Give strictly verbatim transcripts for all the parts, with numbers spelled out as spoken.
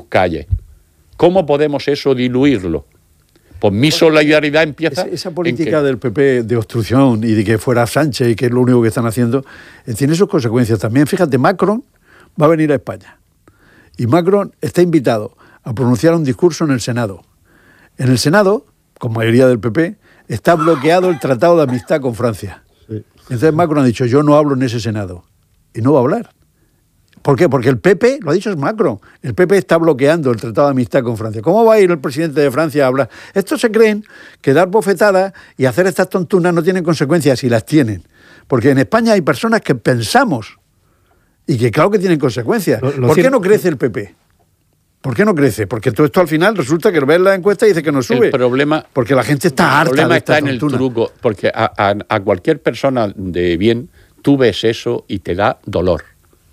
calles. ¿Cómo podemos eso diluirlo? Pues mi solidaridad empieza... Esa, esa política que... del P P de obstrucción y de que fuera Sánchez y que es lo único que están haciendo, eh, tiene sus consecuencias también. Fíjate, Macron va a venir a España y Macron está invitado a pronunciar un discurso en el Senado. En el Senado, con mayoría del P P, está bloqueado el Tratado de Amistad con Francia. Sí. Entonces Macron ha dicho, yo no hablo en ese Senado. Y no va a hablar. ¿Por qué? Porque el P P, lo ha dicho es Macron, el P P está bloqueando el Tratado de Amistad con Francia. ¿Cómo va a ir el presidente de Francia a hablar? Estos se creen que dar bofetadas y hacer estas tontunas no tienen consecuencias, y las tienen. Porque en España hay personas que pensamos y que claro que tienen consecuencias. Lo, lo ¿Por cierto... qué no crece el P P? ¿Por qué no crece? Porque todo esto al final resulta que ves la encuesta y dice que no sube. El problema, porque la gente está harta de esta El problema está en tontuna. el truco, porque a, a, a cualquier persona de bien, tú ves eso y te da dolor.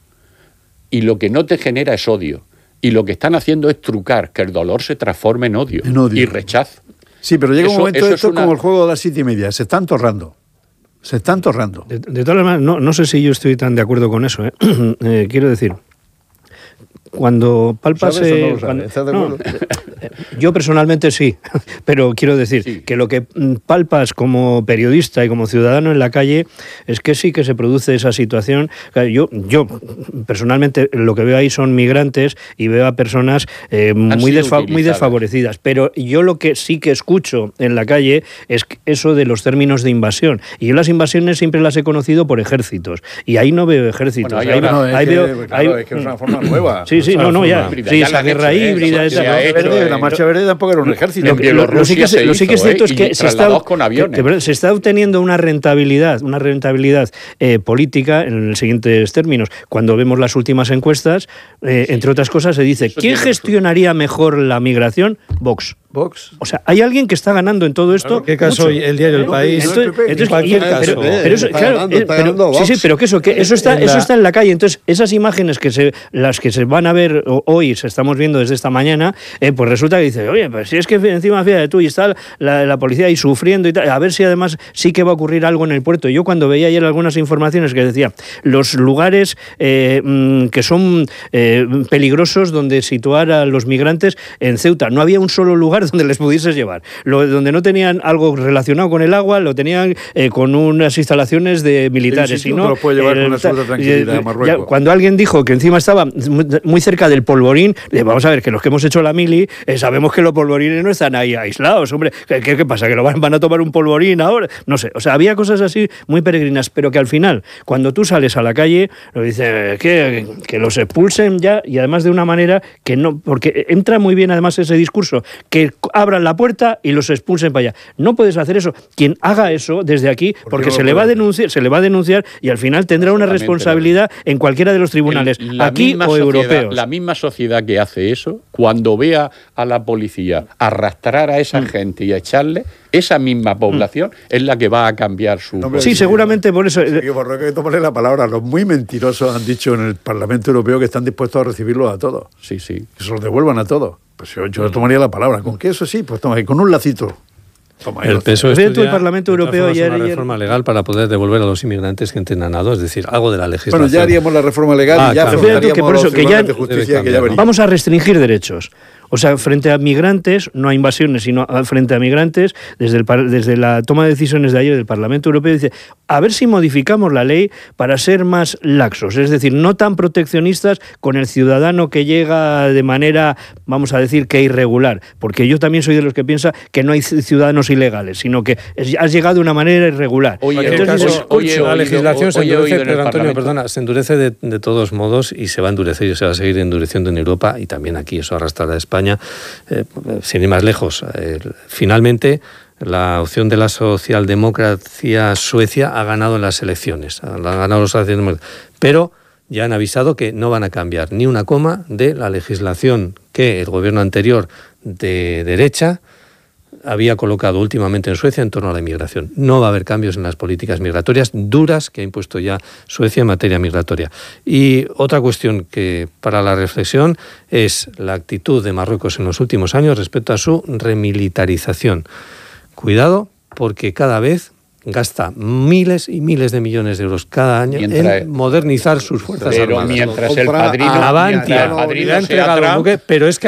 Y lo que no te genera es odio. Y lo que están haciendo es trucar, que el dolor se transforme en odio, en odio. y rechazo. Sí, pero llega eso, un momento, esto es una... como el juego de las siete y media, se están torrando. Se están torrando. De, de todas maneras, no, no sé si yo estoy tan de acuerdo con eso. ¿eh? eh, quiero decir, cuando palpas... ¿Sabes o no lo eh, cuando, ¿Estás de acuerdo? No, yo personalmente sí, pero quiero decir sí. que lo que palpas como periodista y como ciudadano en la calle es que sí que se produce esa situación. Yo, yo personalmente lo que veo ahí son migrantes y veo a personas eh, muy, desfa- muy desfavorecidas, pero yo lo que sí que escucho en la calle es eso de los términos de invasión. Y yo las invasiones siempre las he conocido por ejércitos, y ahí no veo ejércitos. Bueno, ahí, no, ahí es, veo, que, claro, ahí, es que es una forma nueva. Sí, sí, no, no, ya. Híbrida, sí, ya esa guerra hecho, híbrida. Eso, esa, hecho, verde, la marcha verde tampoco era un ejército. Lo, lo, lo, sí que, se, lo sí que es cierto eh, es que se está, con aviones. que, se está obteniendo una rentabilidad, una rentabilidad eh, política en los siguientes términos. Cuando vemos las últimas encuestas, eh, sí. entre otras cosas, se dice, ¿quién gestionaría mejor la migración? Vox. Vox. O sea, hay alguien que está ganando en todo esto. Claro, ¿qué caso mucho? El diario El País? Entonces, entonces, en cualquier y, caso. Pero, pero eso, está claro, ganando, está pero, ganando sí, sí, pero que eso, que eso está, en la... eso está en la calle. Entonces, esas imágenes que se, las que se van a ver hoy, se estamos viendo desde esta mañana, eh, pues resulta que dice, oye, pues si es que encima fíjate tú y está la, la policía ahí sufriendo y tal, a ver si además sí que va a ocurrir algo en el puerto. Yo cuando veía ayer algunas informaciones que decía los lugares eh, que son eh, peligrosos donde situar a los migrantes en Ceuta, no había un solo lugar donde les pudieses llevar. Lo, donde no tenían algo relacionado con el agua, lo tenían eh, con unas instalaciones de militares. Sí, sí, y no, lo puede llevar eh, con una absoluta tranquilidad eh, a Marruecos. Ya, cuando alguien dijo que encima estaba muy cerca del polvorín, eh, vamos a ver, que los que hemos hecho la mili eh, sabemos que los polvorines no están ahí aislados, hombre. ¿Qué, qué pasa? ¿Que lo van, van a tomar un polvorín ahora? No sé. O sea, había cosas así muy peregrinas, pero que al final, cuando tú sales a la calle, lo dicen que, que los expulsen ya, y además de una manera que no, porque entra muy bien además ese discurso, que abran la puerta y los expulsen para allá. No puedes hacer eso. Quien haga eso desde aquí, porque se le va a denunciar, se le va a denunciar y al final tendrá una responsabilidad en cualquiera de los tribunales, El, aquí o sociedad, europeos. La misma sociedad que hace eso, cuando vea a la policía arrastrar a esa mm. gente y a echarle, esa misma población mm. es la que va a cambiar su... No, sí, seguramente por eso... Sí, por lo que tomarle la palabra, los muy mentirosos han dicho en el Parlamento Europeo que están dispuestos a recibirlos a todos. Sí, sí. Que se los devuelvan a todos. Pues yo, yo tomaría la palabra. ¿Con qué? Eso sí, pues toma, con un lacito. Toma, el P S O E estudia el Parlamento Europeo ayer, una reforma ayer... legal para poder devolver a los inmigrantes que entren a nado, es decir, algo de la legislación. Bueno, ya haríamos la reforma legal ah, y ya claro. que por eso, que ya, de justicia que ya vamos a restringir derechos. O sea, frente a migrantes, no a invasiones, sino frente a migrantes, desde, el, desde la toma de decisiones de ayer del Parlamento Europeo, dice, a ver si modificamos la ley para ser más laxos, es decir, no tan proteccionistas con el ciudadano que llega de manera, vamos a decir, que irregular, porque yo también soy de los que piensa que no hay ciudadanos ilegales, sino que has llegado de una manera irregular. Oye, entonces, caso, oye, la legislación se endurece, Pedro Antonio, perdona, se endurece de, de todos modos y se va a endurecer y se va a seguir endureciendo en Europa y también aquí, eso arrastrará a España. España, eh, sin ir más lejos. Eh, finalmente, la opción de la socialdemocracia Suecia ha ganado en las elecciones, ha ganado los socialdemócratas, pero ya han avisado que no van a cambiar ni una coma de la legislación que el gobierno anterior de derecha había colocado últimamente en Suecia en torno a la inmigración. No va a haber cambios en las políticas migratorias duras que ha impuesto ya Suecia en materia migratoria. Y otra cuestión que para la reflexión es la actitud de Marruecos en los últimos años respecto a su remilitarización. Cuidado, porque cada vez gasta miles y miles de millones de euros cada año mientras, en modernizar sus fuerzas pero armadas. Mientras el padrino, Avantia, mientras el padrino le ha entregado el buque, pero es que